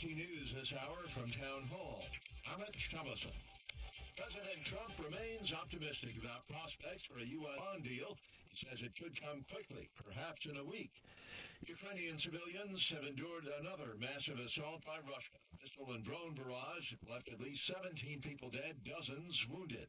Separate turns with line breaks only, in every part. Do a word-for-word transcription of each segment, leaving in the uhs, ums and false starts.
Breaking news this hour from Town Hall. I'm Rich Thomason. President Trump remains optimistic about prospects for a U S bond deal. He says it could come quickly, perhaps in a week. Ukrainian civilians have endured another massive assault by Russia. Missile and drone barrage left at least seventeen people dead, dozens wounded.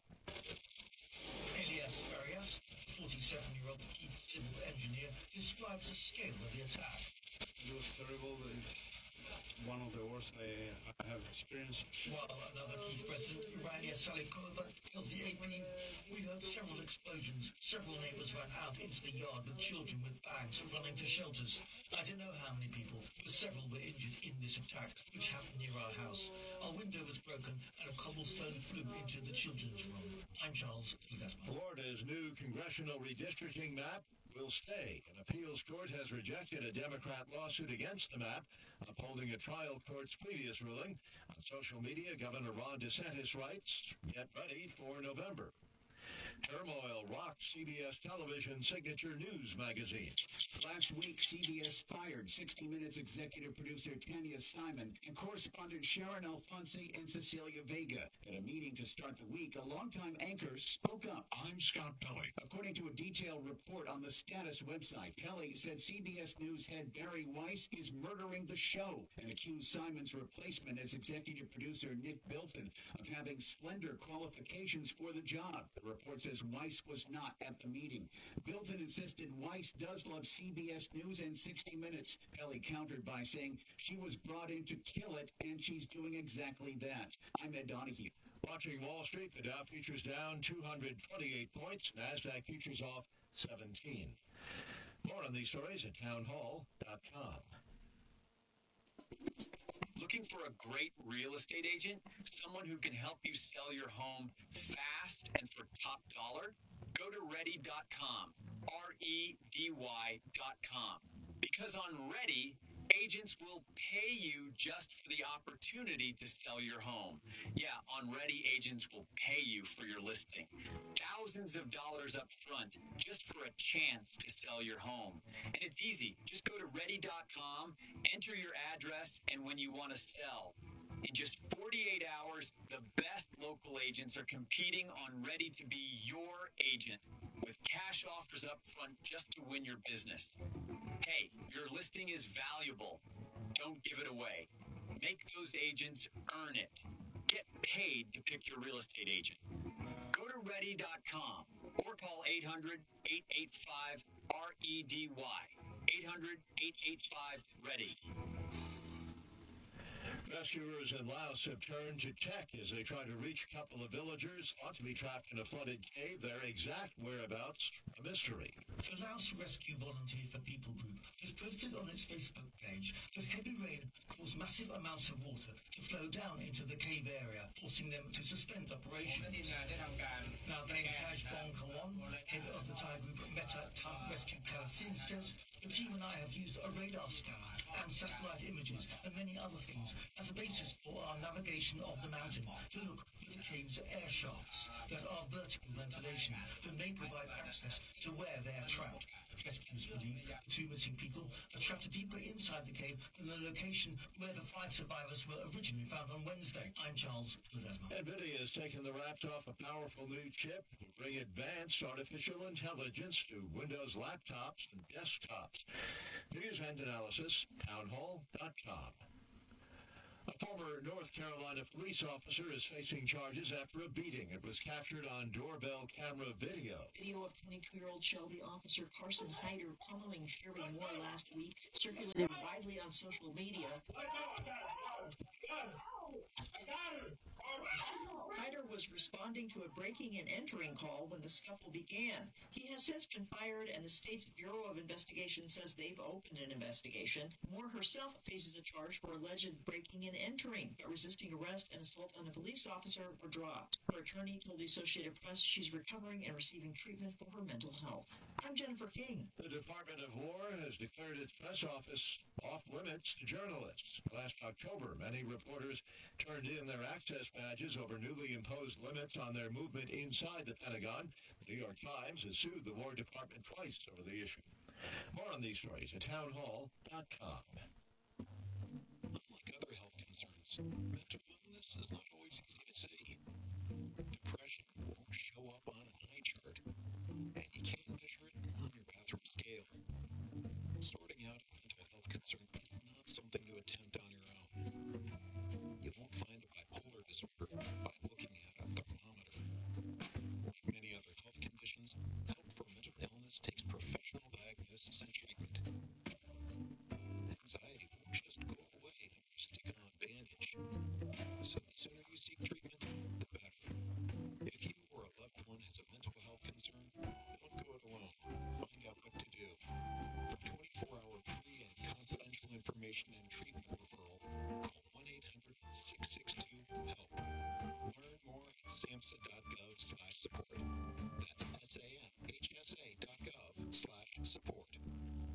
Elias Farias, forty-seven-year-old Kyiv civil engineer, describes the scale of the attack.
It was terrible. It's one of the worst I, I have experienced.
While another Kyiv resident, Irania Salikova, tells the A P, we heard several explosions. Several neighbors ran out into the yard with children with bags running to shelters. I don't know how many people, but several were injured in this attack, which happened near our house. Our window was broken and a cobblestone flew into the children's room. I'm Charles Ledesma.
Florida's new congressional redistricting map will stay. An appeals court has rejected a Democrat lawsuit against the map, upholding a trial court's previous ruling. On social media, Governor Ron DeSantis writes, "Get ready for November." Turmoil rocks C B S television signature news magazine.
Last week, C B S fired sixty minutes executive producer Tanya Simon and correspondent Sharon Alfonsi and Cecilia Vega. At a meeting to start the week, a longtime anchor spoke up.
I'm Scott Pelley.
According to a detailed report on the Status website, Pelley said C B S News head Barry Weiss is murdering the show and accused Simon's replacement as executive producer Nick Bilton of having slender qualifications for the job. The report says Weiss was not at the meeting. Bilton insisted Weiss does love C B S News and sixty minutes. Pelley countered by saying she was brought in to kill it, and she's doing exactly that. I'm Ed Donahue.
Watching Wall Street, the Dow futures down two hundred twenty-eight points. NASDAQ futures off seventeen. More on these stories at townhall dot com.
Looking for a great real estate agent? Someone who can help you sell your home fast and for top dollar? Go to ready dot com, R E D Y dot com. Because on Ready, agents will pay you just for the opportunity to sell your home. Yeah, on Ready, agents will pay you for your listing. Thousands of dollars up front just for a chance to sell your home. And it's easy. Just go to ready dot com, enter your address, and when you want to sell. In just forty-eight hours, the best local agents are competing on Ready to be your agent with cash offers up front just to win your business. Hey, your listing is valuable. Don't give it away. Make those agents earn it. Get paid to pick your real estate agent. Go to ready dot com or call eight hundred, eight eight five, R E D Y. eight hundred, eight eight five, READY.
Rescuers in Laos have turned to tech as they try to reach a couple of villagers thought to be trapped in a flooded cave. Their exact whereabouts, a mystery.
The Laos Rescue Volunteer for People group has posted on its Facebook page that heavy rain caused massive amounts of water to flow down into the cave area, forcing them to suspend operations. Now, then, Kaj Bong Kawan, head of the Thai group Meta Tam Rescue Kalasin, says, the team and I have used a radar scanner and satellite images and many other things as a basis for our navigation of the mountain to look for the cave's air shafts that are vertical ventilation that may provide access to where they are trapped. Rescuers believe the two missing people are trapped deeper inside the cave than the location where the five survivors were originally found on Wednesday. I'm Charles Ledesma.
NVIDIA has taken the wraps off a powerful new chip to bring advanced artificial intelligence to Windows laptops and desktops. News and analysis, townhall dot com. A former North Carolina police officer is facing charges after a beating. It was captured on doorbell camera video.
Video of twenty-two-year-old Shelby officer Carson Hyder pummeling Sherry Moore last week circulated widely on social media. Hyder was responding to a breaking and entering call when the scuffle began. He has since been fired, and the state's Bureau of Investigation says they've opened an investigation. Moore herself faces a charge for alleged breaking and entering, but resisting arrest and assault on a police officer were dropped. Her attorney told the Associated Press she's recovering and receiving treatment for her mental health. I'm Jennifer King.
The Department of War has declared its press office off limits to journalists. Last October, many reporters turned in their access badges over newly imposed limits on their movement inside the Pentagon. The New York Times has sued the War Department twice over the issue. More on these stories at townhall dot com.
Unlike other health things. Mental illness is not always easy to see. Depression won't show up on an eye chart, and you can't measure it on your bathroom scale. Sorting out a mental health concern